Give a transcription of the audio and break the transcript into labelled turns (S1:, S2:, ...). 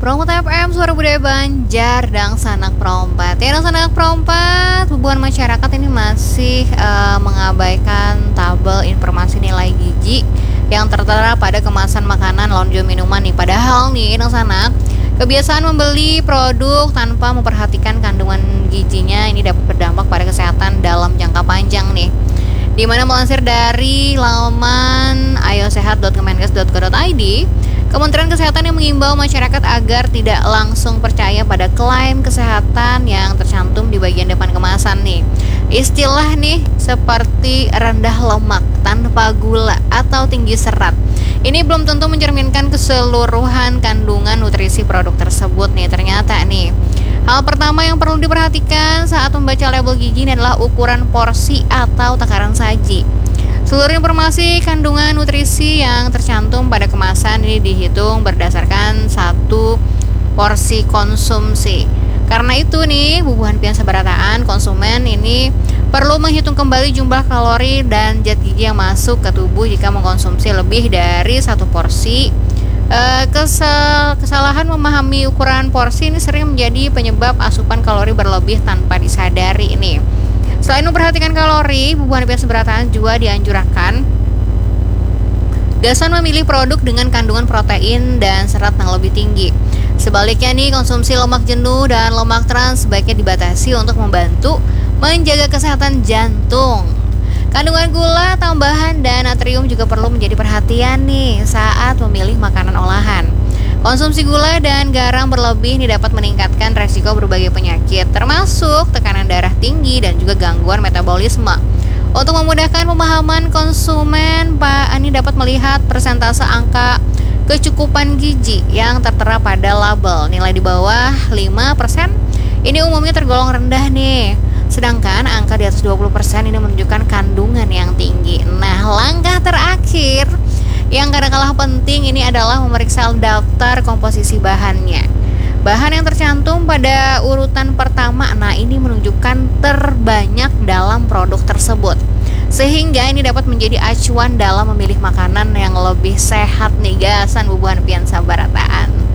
S1: Promo TFM Suara Budaya Banjar dan Sanak Perompat. Ya, dan Sanak Perompat, hubungan masyarakat ini masih mengabaikan tabel informasi nilai gizi yang tertera pada kemasan makanan, lonjo, minuman nih. Padahal nih, dan Sanak, kebiasaan membeli produk tanpa memperhatikan kandungan gizinya ini dapat berdampak pada kesehatan dalam jangka panjang nih. Di mana melansir dari laman ayosehat.kemenkes.go.id, Kementerian Kesehatan yang mengimbau masyarakat agar tidak langsung percaya pada klaim kesehatan yang tercantum di bagian depan kemasan nih. Istilah nih seperti rendah lemak, tanpa gula, atau tinggi serat, ini belum tentu mencerminkan keseluruhan kandungan nutrisi produk tersebut nih. Ternyata nih, hal pertama yang perlu diperhatikan saat membaca label gizi ini adalah ukuran porsi atau takaran saji. Seluruh informasi kandungan nutrisi yang tercantum pada kemasan ini dihitung berdasarkan satu porsi konsumsi. Karena itu nih, bubuhan pian sabarataan konsumen ini perlu menghitung kembali jumlah kalori dan zat gizi yang masuk ke tubuh jika mengkonsumsi lebih dari satu porsi. Kesalahan memahami ukuran porsi ini sering menjadi penyebab asupan kalori berlebih tanpa disadari ini. Selain memperhatikan kalori, bubuhan pian sabarataan juga dianjurkan gasan memilih produk dengan kandungan protein dan serat yang lebih tinggi. Sebaliknya nih, konsumsi lemak jenuh dan lemak trans sebaiknya dibatasi untuk membantu menjaga kesehatan jantung. Kandungan gula, tambahan, dan natrium juga perlu menjadi perhatian nih saat memilih makanan olahan. Konsumsi gula dan garam berlebih ini dapat meningkatkan resiko berbagai penyakit, termasuk tekanan darah tinggi dan juga gangguan metabolisme. Untuk memudahkan pemahaman konsumen, Pak Ani dapat melihat persentase angka kecukupan gizi yang tertera pada label. Nilai di bawah 5% ini umumnya tergolong rendah nih. Sedangkan angka di atas 20% ini menunjukkan kandungan yang tinggi. Nah, langkah terakhir yang kadang kalah penting ini adalah memeriksa daftar komposisi bahannya. Bahan yang tercantum pada urutan pertama, nah ini menunjukkan terbanyak dalam produk tersebut. Sehingga ini dapat menjadi acuan dalam memilih makanan yang lebih sehat nih. Gasan bubuhan pian sabarataan.